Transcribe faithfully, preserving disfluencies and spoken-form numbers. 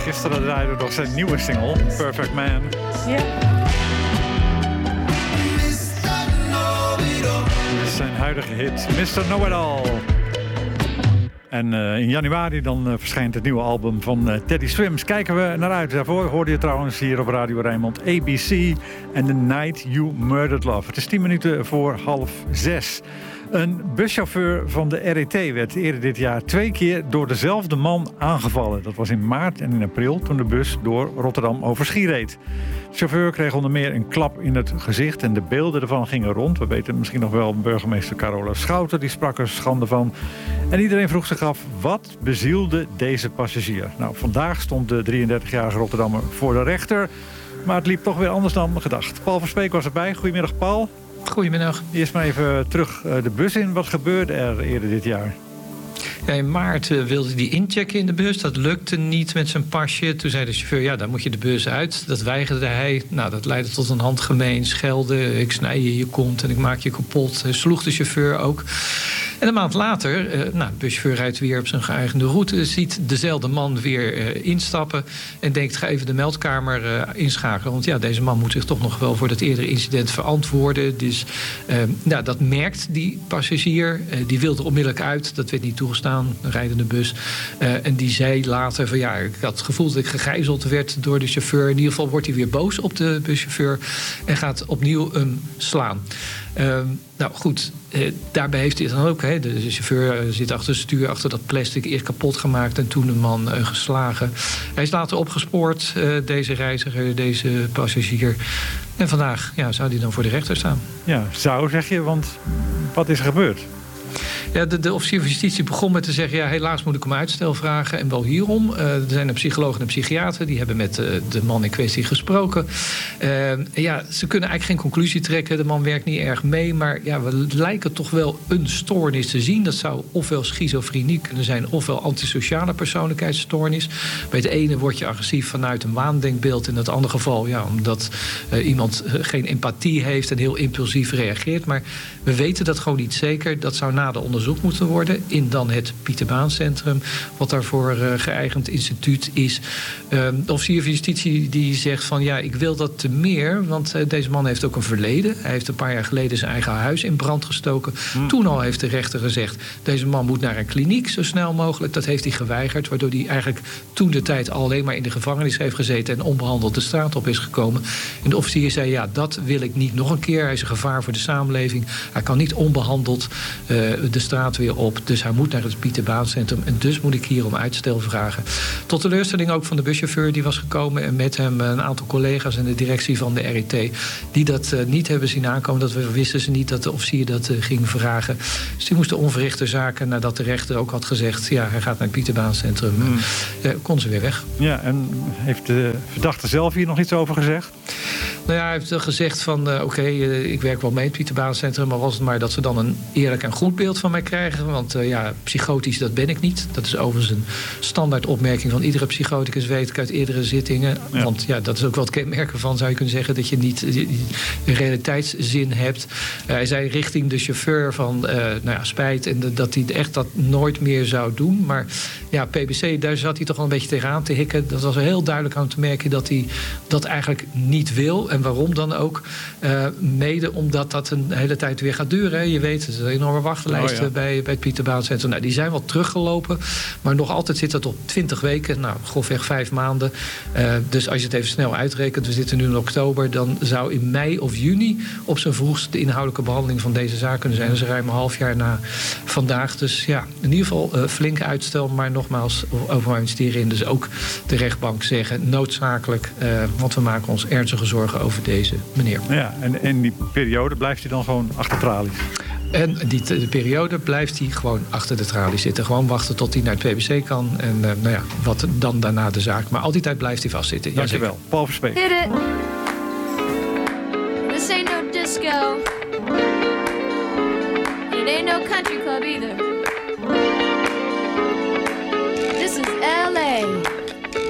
Gisteren draaide nog zijn nieuwe single, Perfect Man. Ja. Zijn huidige hit, mister Know-It-All. En uh, in januari dan uh, verschijnt het nieuwe album van uh, Teddy Swims. Kijken we naar uit. Daarvoor hoorde je trouwens hier op Radio Rijnmond A B C en The Night You Murdered Love. Het is tien minuten voor half zes. Een buschauffeur van de R E T werd eerder dit jaar twee keer door dezelfde man aangevallen. Dat was in maart en in april toen de bus door Rotterdam over Schie reed. De chauffeur kreeg onder meer een klap in het gezicht en de beelden ervan gingen rond. We weten misschien nog wel burgemeester Carola Schouten, die sprak er schande van. En iedereen vroeg zich af, wat bezielde deze passagier? Nou, vandaag stond de drieëndertigjarige Rotterdammer voor de rechter. Maar het liep toch weer anders dan gedacht. Paul van Speek was erbij. Goedemiddag, Paul. Goedemiddag. Eerst maar even terug de bus in. Wat gebeurde er eerder dit jaar? Ja, in maart uh, wilde hij inchecken in de bus. Dat lukte niet met zijn pasje. Toen zei de chauffeur, ja, dan moet je de bus uit. Dat weigerde hij. Nou, dat leidde tot een handgemeen. Schelden, ik snij je je kont en ik maak je kapot. Hij sloeg de chauffeur ook. En een maand later, uh, nou, de buschauffeur rijdt weer op zijn geëigende route. Ziet dezelfde man weer uh, instappen. En denkt, ga even de meldkamer uh, inschakelen. Want ja, deze man moet zich toch nog wel voor dat eerdere incident verantwoorden. Dus uh, nou, dat merkt die passagier. Uh, die wilde onmiddellijk uit. Dat werd niet toegestaan, een rijdende bus. Uh, en die zei later van ja, ik had het gevoel dat ik gegijzeld werd door de chauffeur. In ieder geval wordt hij weer boos op de buschauffeur. En gaat opnieuw hem slaan. Uh, nou goed, uh, daarbij heeft hij dan ook. Hè, de chauffeur uh, zit achter het stuur, achter dat plastic, eerst kapot gemaakt en toen de man uh, geslagen. Hij is later opgespoord, uh, deze reiziger, deze passagier. En vandaag ja, zou hij dan voor de rechter staan. Ja, zou zeg je, want wat is er gebeurd? Ja, de, de officier van justitie begon met te zeggen, ja, helaas moet ik om uitstel vragen. En wel hierom. Uh, er zijn een psycholoog en een psychiater. Die hebben met uh, de man in kwestie gesproken. Uh, ja, ze kunnen eigenlijk geen conclusie trekken. De man werkt niet erg mee. Maar ja, we lijken toch wel een stoornis te zien. Dat zou ofwel schizofrenie kunnen zijn, ofwel antisociale persoonlijkheidsstoornis. Bij het ene word je agressief vanuit een waandenkbeeld. In het andere geval, ja, omdat uh, iemand uh, geen empathie heeft en heel impulsief reageert. Maar we weten dat gewoon niet zeker. Dat zou nader onderzocht moeten worden in dan het Pieter Baan Centrum, wat daarvoor uh, geëigend instituut is. Uh, de officier van justitie die zegt van ja, ik wil dat te meer, want uh, deze man heeft ook een verleden. Hij heeft een paar jaar geleden zijn eigen huis in brand gestoken. Hmm. Toen al heeft de rechter gezegd, deze man moet naar een kliniek zo snel mogelijk. Dat heeft hij geweigerd, waardoor hij eigenlijk toen de tijd alleen maar in de gevangenis heeft gezeten en onbehandeld de straat op is gekomen. En de officier zei ja, dat wil ik niet nog een keer. Hij is een gevaar voor de samenleving. Hij kan niet onbehandeld uh, de straat weer op. Dus hij moet naar het Pieter Baan Centrum. En dus moet ik hier om uitstel vragen. Tot teleurstelling ook van de buschauffeur die was gekomen. En met hem een aantal collega's en de directie van de R E T. Die dat uh, niet hebben zien aankomen. Dat we wisten ze niet dat de officier dat uh, ging vragen. Dus die moesten onverrichte zaken. Nadat de rechter ook had gezegd. Ja, hij gaat naar het Pieter Baan Centrum. Mm. Uh, kon ze weer weg. Ja, en heeft de verdachte zelf hier nog iets over gezegd? Nou ja, hij heeft gezegd van uh, oké, okay, uh, ik werk wel mee in het Pieter Baan Centrum. Maar was het maar dat ze dan een eerlijk en goed beeld van mij krijgen. Want uh, ja, psychotisch, dat ben ik niet. Dat is overigens een standaard opmerking van iedere psychoticus, weet ik uit eerdere zittingen. Ja. Want ja, dat is ook wel het kenmerken van, zou je kunnen zeggen, dat je niet de realiteitszin hebt. Uh, hij zei richting de chauffeur van, uh, nou ja, spijt. En de, dat hij echt dat nooit meer zou doen. Maar ja, P B C, daar zat hij toch wel een beetje tegenaan te hikken. Dat was heel duidelijk aan te merken dat hij dat eigenlijk niet wil. En waarom dan ook? Uh, mede omdat dat een hele tijd weer gaat duren. Hè. Je weet, het is een enorme wachtlijst oh, ja. bij, bij het Pieter Baan Centrum. Nou, die zijn wel teruggelopen. Maar nog altijd zit dat op twintig weken. Nou, grofweg vijf maanden. Uh, dus als je het even snel uitrekent, we zitten nu in oktober, dan zou in mei of juni op zijn vroegst de inhoudelijke behandeling van deze zaak kunnen zijn. Dat is ruim een half jaar na vandaag. Dus ja, in ieder geval uh, flink uitstel. Maar nogmaals, Openbaar Ministerie en dus ook de rechtbank zeggen noodzakelijk. Uh, want we maken ons ernstige zorgen over deze meneer. Ja, en in die periode blijft hij dan gewoon achter tralies? En die de periode blijft hij gewoon achter de tralies zitten. Gewoon wachten tot hij naar het P B C kan. En uh, nou ja, wat dan daarna de zaak. Maar al die tijd blijft hij vastzitten. Dankjewel. Paul Verspeek. Hit it. This ain't no disco. It ain't no country club either.